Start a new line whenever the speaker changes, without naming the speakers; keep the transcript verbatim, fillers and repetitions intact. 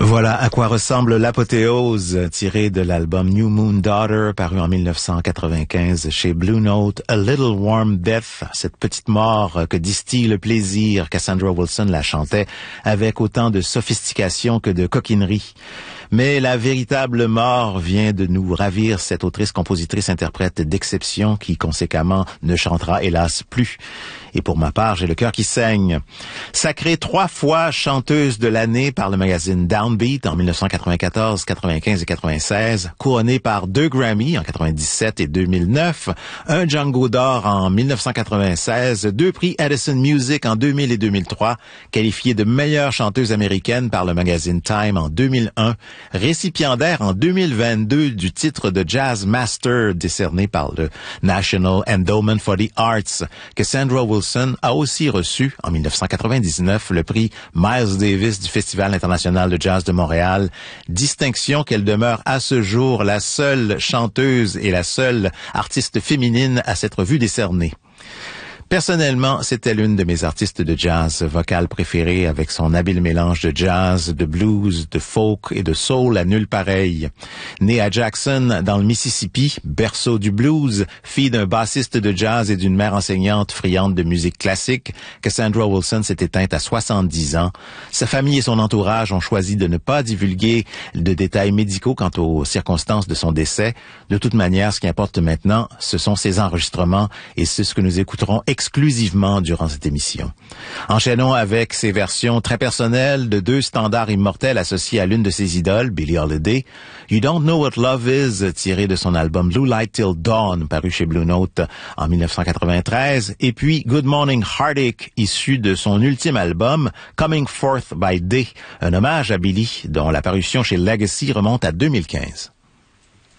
Voilà à quoi ressemble l'apothéose tirée de l'album New Moon Daughter paru en mille neuf cent quatre-vingt-quinze chez Blue Note. A Little Warm Death, cette petite mort que distille le plaisir. Cassandra Wilson la chantait avec autant de sophistication que de coquinerie. Mais la véritable mort vient de nous ravir cette autrice, compositrice, interprète d'exception qui, conséquemment, ne chantera hélas plus. Et pour ma part, j'ai le cœur qui saigne. Sacrée trois fois chanteuse de l'année par le magazine Downbeat en mille neuf cent quatre-vingt-quatorze, quatre-vingt-quinze et quatre-vingt-seize, couronnée par deux Grammy en quatre-vingt-dix-sept et deux mille neuf, un Django d'or en mille neuf cent quatre-vingt-seize, deux prix Edison Music en deux mille et deux mille trois, qualifiée de meilleure chanteuse américaine par le magazine Time en deux mille un, récipiendaire en deux mille vingt-deux du titre de Jazz Master décerné par le National Endowment for the Arts. Cassandra Wilson a aussi reçu, en mille neuf cent quatre-vingt-dix-neuf, le prix Miles Davis du Festival international de jazz de Montréal, distinction qu'elle demeure à ce jour la seule chanteuse et la seule artiste féminine à s'être vue décerner. Personnellement, c'était l'une de mes artistes de jazz vocales préférées avec son habile mélange de jazz, de blues, de folk et de soul à nul pareil. Née à Jackson, dans le Mississippi, berceau du blues, fille d'un bassiste de jazz et d'une mère enseignante friande de musique classique, Cassandra Wilson s'est éteinte à soixante-dix ans. Sa famille et son entourage ont choisi de ne pas divulguer de détails médicaux quant aux circonstances de son décès. De toute manière, ce qui importe maintenant, ce sont ses enregistrements et c'est ce que nous écouterons exclusivement durant cette émission. Enchaînons avec ses versions très personnelles de deux standards immortels associés à l'une de ses idoles, Billie Holiday. You Don't Know What Love Is, tiré de son album Blue Light Till Dawn, paru chez Blue Note en mille neuf cent quatre-vingt-treize, et puis Good Morning Heartache, issu de son ultime album Coming Forth by Day, un hommage à Billie, dont la parution chez Legacy remonte à deux mille quinze.